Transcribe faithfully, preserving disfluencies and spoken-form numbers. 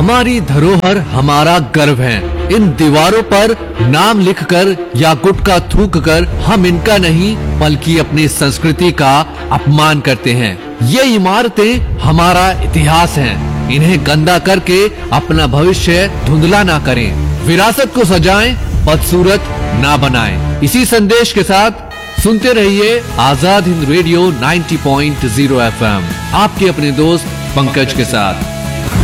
हमारी धरोहर हमारा गर्व है। इन दीवारों पर नाम लिखकर या गुटखा थूक कर हम इनका नहीं बल्कि अपनी संस्कृति का अपमान करते हैं। ये इमारतें हमारा इतिहास हैं। इन्हें गंदा करके अपना भविष्य धुंधला ना करें। विरासत को सजाएं, बदसूरत ना बनाएं। इसी संदेश के साथ सुनते रहिए आजाद हिंद रेडियो नब्बे पॉइंट शून्य एफ एम, आपके अपने दोस्त पंकज के साथ।